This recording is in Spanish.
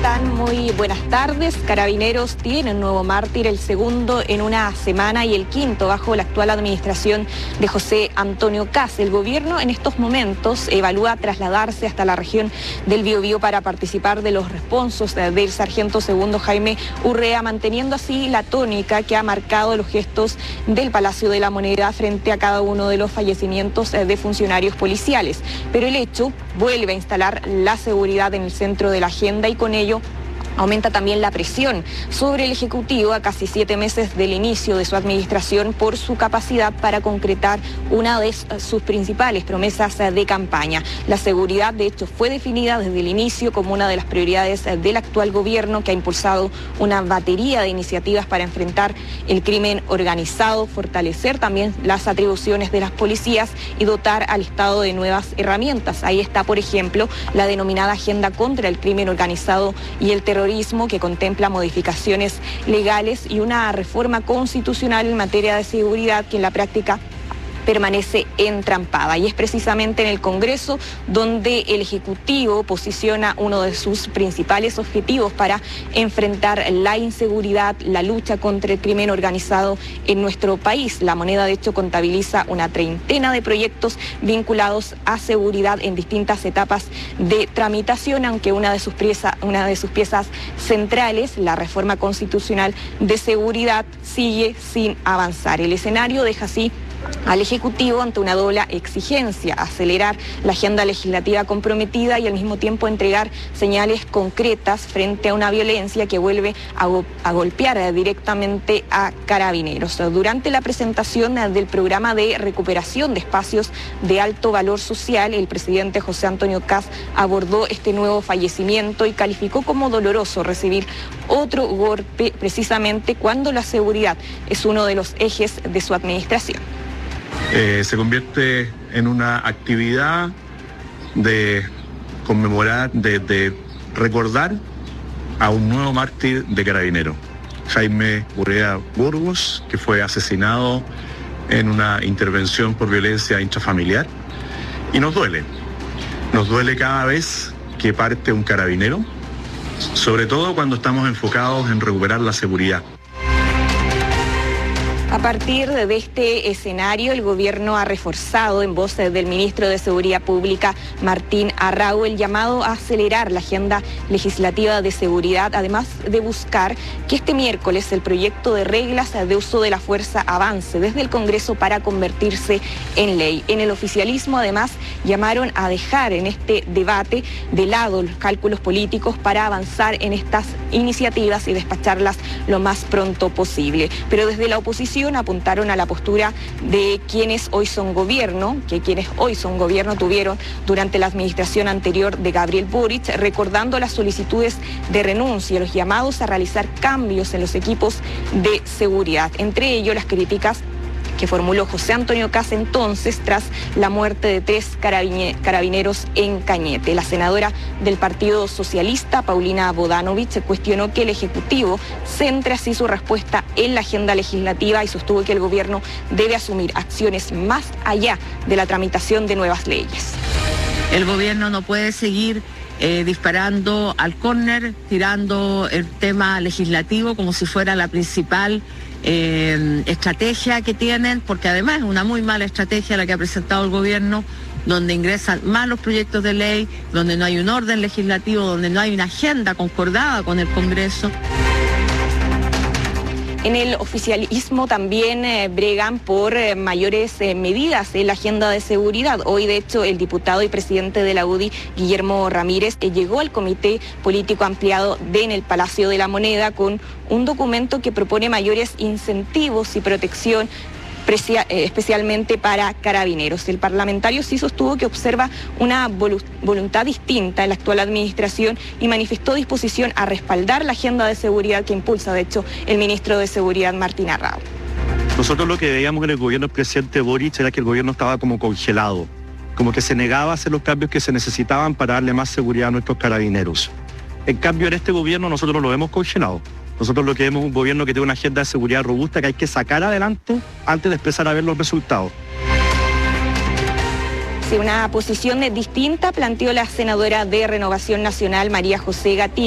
están? Muy buenas tardes. Carabineros tiene un nuevo mártir, el segundo en una semana y el quinto bajo la actual administración de José Antonio Kast. El gobierno en estos momentos evalúa trasladarse hasta la región del Biobío para participar de los responsos del sargento segundo Jaime Urrea, manteniendo así la tónica que ha marcado los gestos del Palacio de la Moneda frente a cada uno de los fallecimientos de funcionarios policiales. Pero el hecho vuelve a instalar la seguridad en el centro de la agenda y con ello aumenta también la presión sobre el Ejecutivo a casi 7 meses del inicio de su administración por su capacidad para concretar una de sus principales promesas de campaña. La seguridad, de hecho, fue definida desde el inicio como una de las prioridades del actual gobierno, que ha impulsado una batería de iniciativas para enfrentar el crimen organizado, fortalecer también las atribuciones de las policías y dotar al Estado de nuevas herramientas. Ahí está, por ejemplo, la denominada Agenda contra el Crimen Organizado y el Terrorismo, que contempla modificaciones legales y una reforma constitucional en materia de seguridad que en la práctica permanece entrampada. Y es precisamente en el Congreso donde el Ejecutivo posiciona uno de sus principales objetivos para enfrentar la inseguridad, la lucha contra el crimen organizado en nuestro país. La Moneda, de hecho, contabiliza una treintena de proyectos vinculados a seguridad en distintas etapas de tramitación, aunque una de sus piezas centrales, la reforma constitucional de seguridad, sigue sin avanzar. El escenario deja así al Ejecutivo ante una doble exigencia: acelerar la agenda legislativa comprometida y al mismo tiempo entregar señales concretas frente a una violencia que vuelve a golpear directamente a Carabineros. Durante la presentación del programa de recuperación de espacios de alto valor social, el presidente José Antonio Kast abordó este nuevo fallecimiento y calificó como doloroso recibir otro golpe precisamente cuando la seguridad es uno de los ejes de su administración. Se convierte en una actividad de conmemorar, de recordar a un nuevo mártir de Carabineros, Jaime Urrea Burgos, que fue asesinado en una intervención por violencia intrafamiliar. Y nos duele cada vez que parte un carabinero, sobre todo cuando estamos enfocados en recuperar la seguridad. A partir de este escenario, el gobierno ha reforzado en voz del ministro de Seguridad Pública, Martín Arrau, el llamado a acelerar la agenda legislativa de seguridad, además de buscar que este miércoles el proyecto de reglas de uso de la fuerza avance desde el Congreso para convertirse en ley. En el oficialismo, además, llamaron a dejar en este debate de lado los cálculos políticos para avanzar en estas iniciativas y despacharlas lo más pronto posible. Pero desde la oposición apuntaron a la postura de quienes hoy son gobierno tuvieron durante la administración anterior de Gabriel Boric, recordando las solicitudes de renuncia, los llamados a realizar cambios en los equipos de seguridad, entre ellos las críticas que formuló José Antonio Kast entonces tras la muerte de 3 carabineros en Cañete. La senadora del Partido Socialista, Paulina Bodanovich, cuestionó que el Ejecutivo centre así su respuesta en la agenda legislativa y sostuvo que el gobierno debe asumir acciones más allá de la tramitación de nuevas leyes. El gobierno no puede seguir disparando al córner, tirando el tema legislativo como si fuera la principal estrategia que tienen, porque además es una muy mala estrategia la que ha presentado el gobierno, donde ingresan malos proyectos de ley, donde no hay un orden legislativo, donde no hay una agenda concordada con el Congreso. En el oficialismo también bregan por mayores medidas en la agenda de seguridad. Hoy, de hecho, el diputado y presidente de la UDI, Guillermo Ramírez, llegó al Comité Político Ampliado en el Palacio de la Moneda con un documento que propone mayores incentivos y protección especialmente para Carabineros. El parlamentario sí sostuvo que observa una voluntad distinta en la actual administración y manifestó disposición a respaldar la agenda de seguridad que impulsa, de hecho, el ministro de Seguridad, Martín Arrau. Nosotros lo que veíamos en el gobierno del presidente Boric era que el gobierno estaba como congelado, como que se negaba a hacer los cambios que se necesitaban para darle más seguridad a nuestros carabineros. En cambio, en este gobierno nosotros no lo vemos congelado. Nosotros lo que vemos es un gobierno que tiene una agenda de seguridad robusta que hay que sacar adelante antes de empezar a ver los resultados. Sí, una posición distinta planteó la senadora de Renovación Nacional, María José Gatí.